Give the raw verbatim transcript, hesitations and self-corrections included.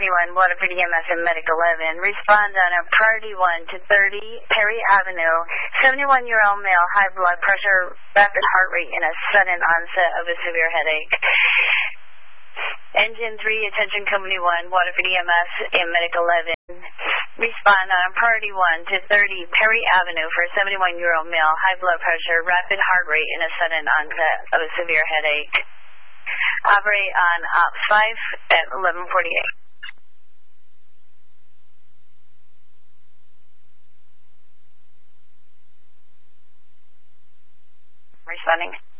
twenty-one, Waterford E M S and Medic eleven. Respond on a priority one to thirty, Perry Avenue. seventy-one-year-old male, high blood pressure, rapid heart rate, and a sudden onset of a severe headache. Engine three, attention company one, Waterford E M S and Medic eleven. Respond on a priority one to thirty, Perry Avenue for a seventy-one-year-old male, high blood pressure, rapid heart rate, and a sudden onset of a severe headache. Operate on Ops five at eleven forty-eight. Responding.